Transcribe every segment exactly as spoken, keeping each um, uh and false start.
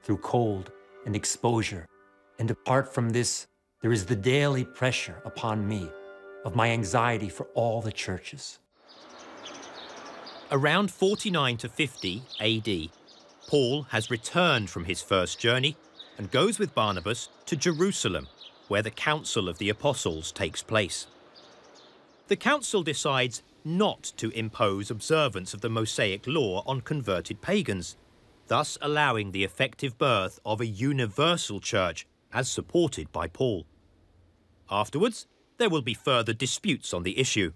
through cold and exposure. And apart from this, there is the daily pressure upon me of my anxiety for all the churches. Around forty-nine to fifty A D, Paul has returned from his first journey and goes with Barnabas to Jerusalem, where the Council of the Apostles takes place. The council decides not to impose observance of the Mosaic law on converted pagans, thus allowing the effective birth of a universal church as supported by Paul. Afterwards, there will be further disputes on the issue.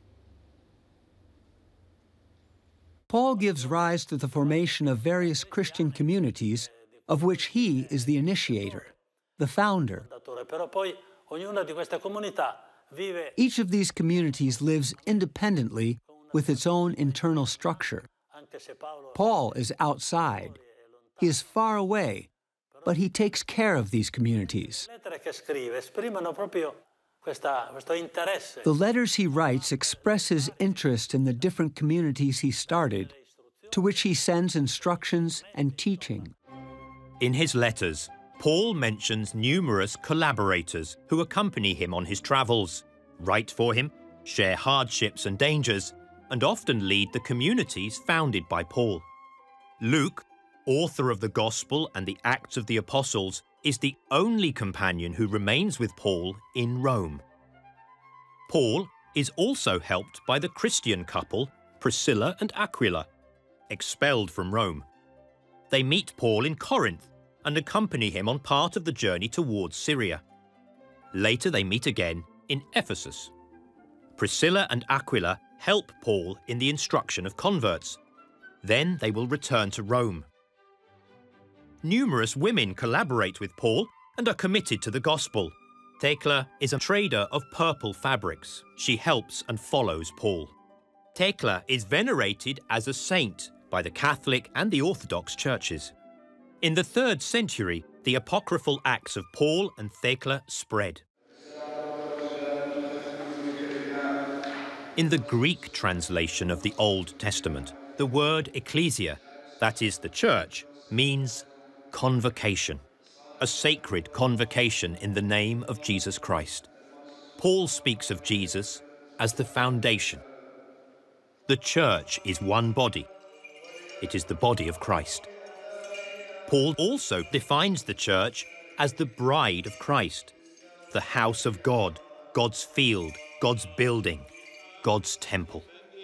Paul gives rise to the formation of various Christian communities, of which he is the initiator, the founder. Each of these communities lives independently with its own internal structure. Paul is outside. He is far away, but he takes care of these communities. The letters he writes express his interest in the different communities he started, to which he sends instructions and teaching. In his letters, Paul mentions numerous collaborators who accompany him on his travels, write for him, share hardships and dangers, and often lead the communities founded by Paul. Luke, author of the Gospel and the Acts of the Apostles, is the only companion who remains with Paul in Rome. Paul is also helped by the Christian couple Priscilla and Aquila, expelled from Rome. They meet Paul in Corinth and accompany him on part of the journey towards Syria. Later they meet again in Ephesus. Priscilla and Aquila help Paul in the instruction of converts. Then they will return to Rome. Numerous women collaborate with Paul and are committed to the gospel. Thecla is a trader of purple fabrics. She helps and follows Paul. Thecla is venerated as a saint by the Catholic and the Orthodox churches. In the third century, the apocryphal Acts of Paul and Thecla spread. In the Greek translation of the Old Testament, the word ecclesia, that is the church, means convocation, a sacred convocation in the name of Jesus Christ. Paul speaks of Jesus as the foundation. The church is one body. It is the body of Christ. Paul also defines the church as the bride of Christ, the house of God, God's field, God's building, God's temple.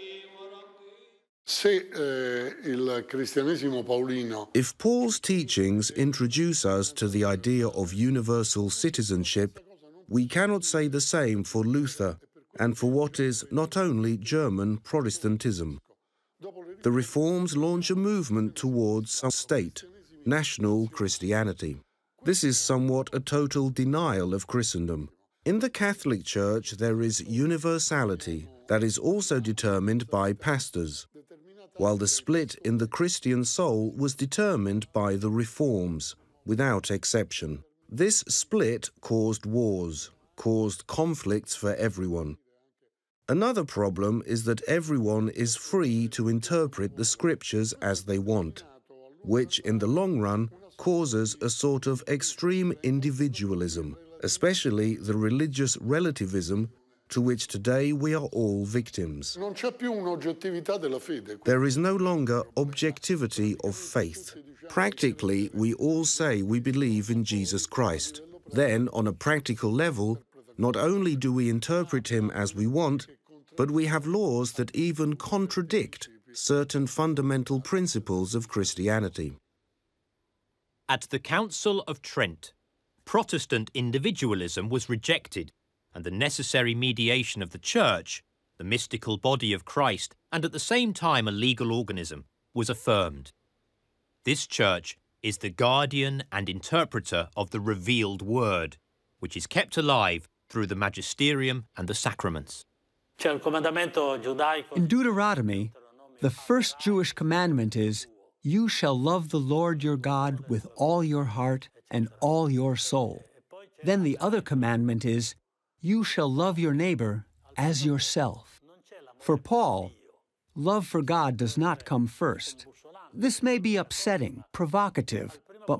If Paul's teachings introduce us to the idea of universal citizenship, we cannot say the same for Luther and for what is not only German Protestantism. The Reforms launch a movement towards some state, national Christianity. This is somewhat a total denial of Christendom. In the Catholic Church, there is universality that is also determined by pastors, while the split in the Christian soul was determined by the Reforms, without exception. This split caused wars, caused conflicts for everyone. Another problem is that everyone is free to interpret the scriptures as they want, which in the long run causes a sort of extreme individualism, especially the religious relativism to which today we are all victims. There is no longer objectivity of faith. Practically, we all say we believe in Jesus Christ. Then, on a practical level, not only do we interpret him as we want, but we have laws that even contradict certain fundamental principles of Christianity. At the Council of Trent, Protestant individualism was rejected, and the necessary mediation of the Church, the mystical body of Christ, and at the same time a legal organism, was affirmed. This Church is the guardian and interpreter of the revealed Word, which is kept alive through the magisterium and the sacraments. In Deuteronomy, the first Jewish commandment is, "You shall love the Lord your God with all your heart and all your soul." Then the other commandment is, "You shall love your neighbor as yourself." For Paul, love for God does not come first. This may be upsetting, provocative,